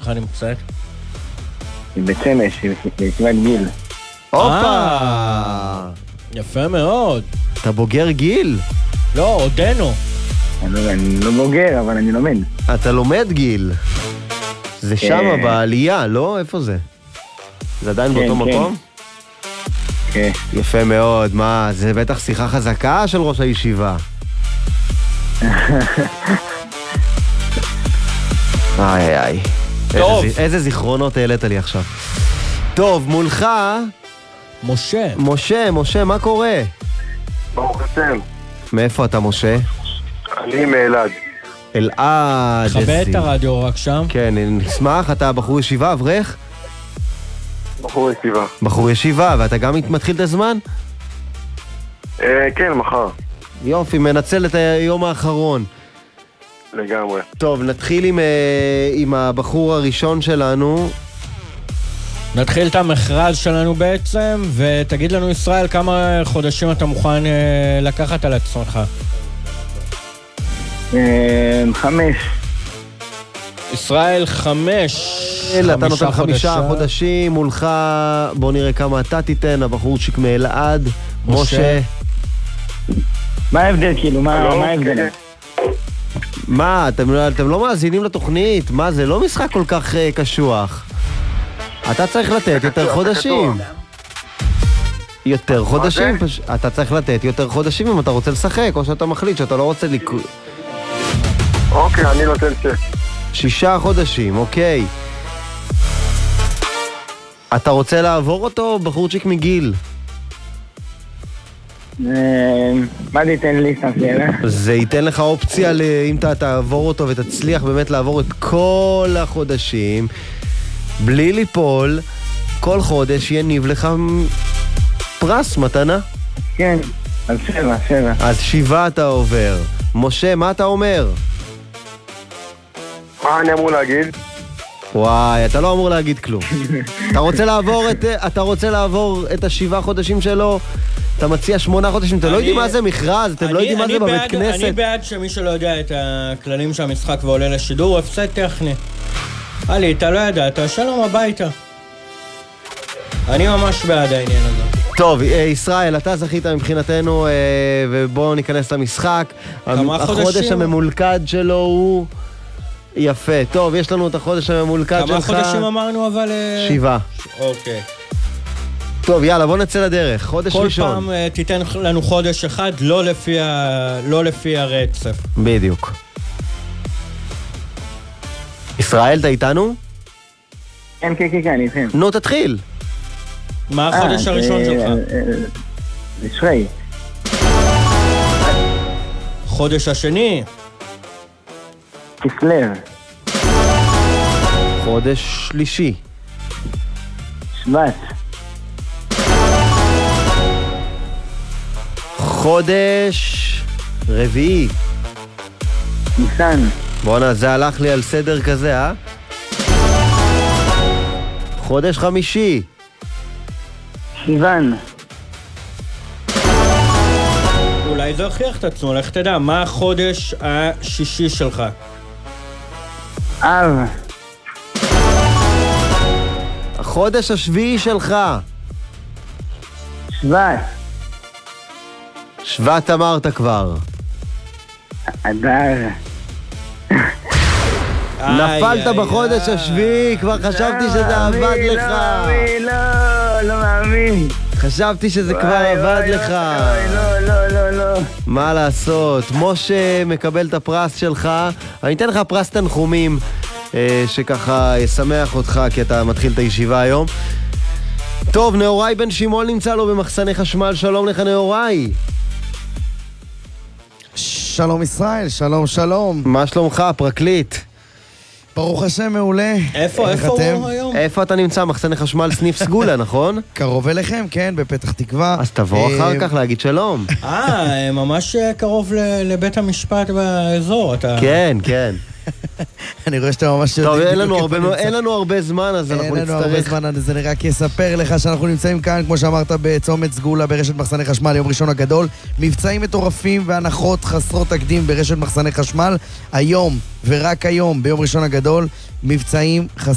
שלך נמצאת? היא בית שמש, היא בישיבת גיל. הופה! יפה מאוד. אתה בוגר גיל? לא, עודנו. אני לא בוגר, אבל אני לומד. אתה לומד גיל. זה שמה בעלייה, לא? איפה זה? זה עדיין באותו מקום? כן. יפה מאוד. מה, זה בטח שיחה חזקה של ראש הישיבה. איי איי. טוב. איזה זיכרונות העלית לי עכשיו. טוב, מולך... משה, מה קורה? ברוך השם. מאיפה אתה, משה? אני מאלעד. אלעד. חווה את הרדיו רק שם. כן, נשמח. אתה בחור ישיבה, אברך? בחור ישיבה. בחור ישיבה, ואתה גם מתחיל את הזמן? כן, מחר. יופי, מנצל את היום האחרון. לגמרי. טוב, נתחיל עם הבחור הראשון שלנו. נתחיל את המכרז שלנו בעצם, ותגיד לנו, ישראל, כמה חודשים אתה מוכן לקחת על עצמך? 5. ישראל 5. אתה נותן 5 חודשים, מולך, בוא נראה כמה אתה תיתן, הבחורצ'יק מאלעד, משה. מה ההבדל כאילו? מה ההבדל? מה, אתם לא מאזינים לתוכנית? מה, זה לא משחק כל כך קשוח. אתה צריך לתת יותר חודשים. יותר חודשים? אתה צריך לתת יותר חודשים אם אתה רוצה לשחק, או שאתה מחליט שאתה לא רוצה אוקיי, אני נותן 6 חודשים, אוקיי. אתה רוצה לעבור אותו, בחורצ'יק מגיל? מה זה ייתן לי סתם שאלה? זה ייתן לך אופציה אם אתה תעבור אותו ותצליח באמת לעבור את כל החודשים בלי ליפול, כל חודש יניב לך פרס, מתנה. כן, אז 7. אז 7 אתה עובר. משה, מה אתה אומר? מה אני אמור להגיד? וואי, אתה לא אמור להגיד כלום. אתה רוצה לעבור את 7 חודשים שלו, אתה מציע 8 חודשים, אתם לא יודעים מה זה מכרז, אתם לא יודעים מה זה בבית כנסת. אני בעד שמי שלא יודע את הכללים של המשחק ועולה לשידור, הפסד טכני. עלי, אתה לא ידעת, שלום הביתה. אני ממש בעד העניין הזה. טוב, ישראל, אתה זכית מבחינתנו, ובואו ניכנס למשחק. החודש הממולכד שלו הוא... יפה, טוב, יש לנו את החודש הממולכד שלך. כמה חודשים אמרנו אבל... 7. אוקיי. טוב, יאללה, בוא נצא לדרך. חודש כל ראשון. פעם תיתן לנו חודש אחד, לא לפי הרצף. בדיוק. ישראל, אתה איתנו? כן, אני איתכם. נו, תתחיל. מה החודש הראשון שלך? תשרי. חודש השני? כסלו. חודש שלישי. שבט. חודש רביעי. ניסן. בוא'נה, זה הלך לי על סדר כזה, אה? חודש חמישי. סיוון. אולי זה הוכיח את עצמו, לך תדע, מה החודש השישי שלך? אב. החודש השביעי שלך. שבט. שבט אמרת כבר. אדר. נפלת בחודש השביעי, כבר חשבתי שזה עבד לך. לא מאמין. חשבתי שזה כבר עבד לך. לא. מה לעשות? משה מקבל את הפרס שלך. אני אתן לך פרס תנחומים שככה ישמח אותך כי אתה מתחיל את הישיבה היום. טוב, נאורי בן שמעון נמצא לו במחסני חשמל. שלום לך נאורי. שלום ישראל, שלום. מה שלומך, פרקליט? ברוך השם, מעולה. איפה הוא היום? איפה אתה נמצא? מחסני חשמל סניף סגולה, נכון? קרוב אליכם, כן, בפתח תקווה. אז תבוא אחר כך להגיד שלום. ממש קרוב לבית המשפט באזור, אתה... כן. אני רואה שאתה ממש... טוב, אין לנו הרבה זמן, אז אנחנו נצטרך... אין לנו הרבה זמן, אז אני רק אספר לך שאנחנו נמצאים כאן, כמו שאמרת, בצומת סגולה, ברשת מחסני חשמל, יום ראשון הגדול. מבצעים מטורפים והנחות חסרות תקדים ברשת מחסני חשמל. היום, ורק היום, ביום ראשון הגדול, מבצעים